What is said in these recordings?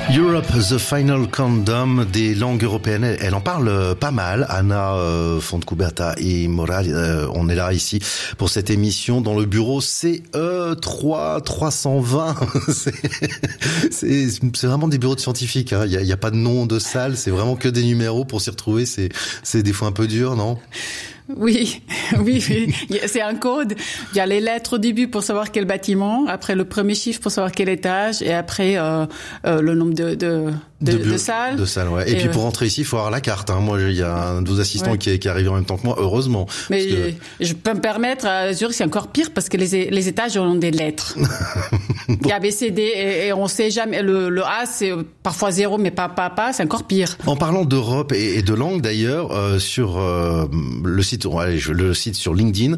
Europe, the Final Countdown des langues européennes. Elle en parle pas mal. Anna Fontcuberta et Moral, on est là ici pour cette émission dans le bureau CE 320. C'est vraiment des bureaux de scientifiques. Il y a pas de nom de salle. C'est vraiment que des numéros pour s'y retrouver. C'est des fois un peu dur, non? Oui. C'est un code. Il y a les lettres au début pour savoir quel bâtiment, après le premier chiffre pour savoir quel étage, et après le nombre de salles. De salles, ouais. Et puis pour rentrer ici, il faut avoir la carte. Moi, il y a un de vos assistants qui est arrivé en même temps que moi, heureusement. Mais je peux me permettre, à Zurich, c'est encore pire parce que les étages ont des lettres. Il y a B, C, D, et on sait jamais. Le A, c'est parfois 0, mais pas, c'est encore pire. En parlant d'Europe et de langue, d'ailleurs, sur le site sur LinkedIn,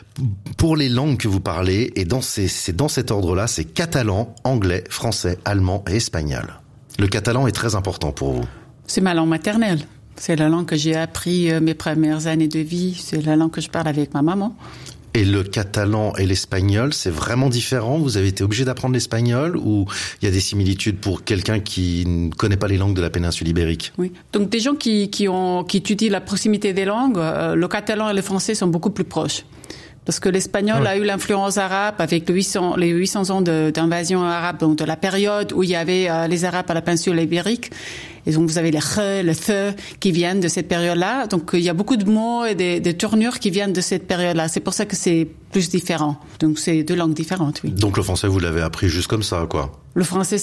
pour les langues que vous parlez, et c'est dans cet ordre-là, c'est catalan, anglais, français, allemand et espagnol. Le catalan est très important pour vous. C'est ma langue maternelle. C'est la langue que j'ai appris mes premières années de vie. C'est la langue que je parle avec ma maman. Et le catalan et l'espagnol, c'est vraiment différent? Vous avez été obligé d'apprendre l'espagnol ou il y a des similitudes pour quelqu'un qui ne connaît pas les langues de la péninsule ibérique? Oui. Donc des gens qui étudient la proximité des langues, le catalan et le français sont beaucoup plus proches. Parce que l'espagnol a eu l'influence arabe avec les 800 ans d'invasion arabe, donc de la période où il y avait les Arabes à la péninsule ibérique. Et donc vous avez les re, le the qui viennent de cette période-là. Donc il y a beaucoup de mots et des tournures qui viennent de cette période-là. C'est pour ça que c'est plus différent. Donc c'est deux langues différentes, oui. Donc le français, vous l'avez appris juste comme ça, quoi? Le français,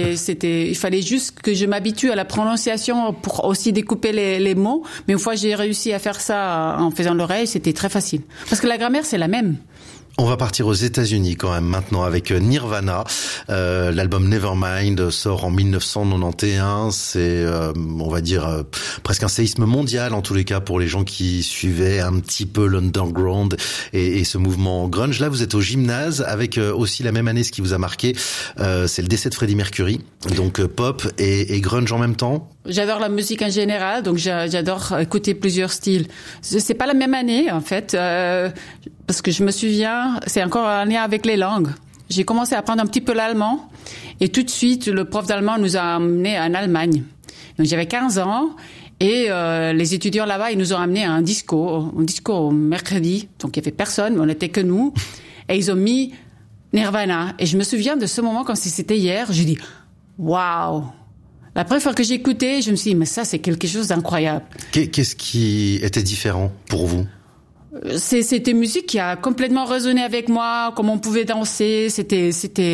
il fallait juste que je m'habitue à la prononciation pour aussi découper les mots. Mais une fois j'ai réussi à faire ça en faisant l'oreille, c'était très facile. Parce que la grammaire, c'est la même. On va partir aux États-Unis quand même maintenant avec Nirvana. L'album Nevermind sort en 1991. C'est, on va dire, presque un séisme mondial en tous les cas pour les gens qui suivaient un petit peu l'underground et ce mouvement grunge. Là, vous êtes au gymnase avec aussi la même année. Ce qui vous a marqué, c'est le décès de Freddie Mercury. Donc pop et grunge en même temps. J'adore la musique en général, donc j'adore écouter plusieurs styles. C'est pas la même année en fait, parce que je me souviens, c'est encore un lien avec les langues. J'ai commencé à apprendre un petit peu l'allemand et tout de suite le prof d'allemand nous a amenés en Allemagne. Donc j'avais 15 ans et les étudiants là-bas ils nous ont amenés à un disco au mercredi, donc il y avait personne, on n'était que nous et ils ont mis Nirvana et je me souviens de ce moment comme si c'était hier. J'ai dit waouh. La première fois que j'ai écouté, je me suis dit, mais ça, c'est quelque chose d'incroyable. Qu'est-ce qui était différent pour vous? C'était une musique qui a complètement résonné avec moi, comme on pouvait danser. C'était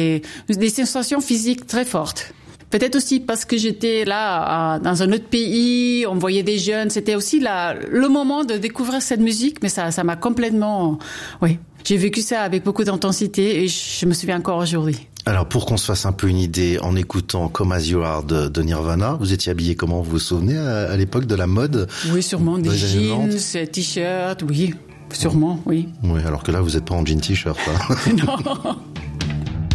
des sensations physiques très fortes. Peut-être aussi parce que j'étais là, dans un autre pays, on voyait des jeunes. C'était aussi le moment de découvrir cette musique, mais ça m'a complètement, oui. J'ai vécu ça avec beaucoup d'intensité et je me souviens encore aujourd'hui. Alors, pour qu'on se fasse un peu une idée, en écoutant Come As You Are de Nirvana, vous étiez habillé comment? Vous vous souvenez à l'époque de la mode? Oui, sûrement, des jeans, t-shirts, oui, sûrement, oui. Oui, alors que là, vous n'êtes pas en jean t-shirt. Non.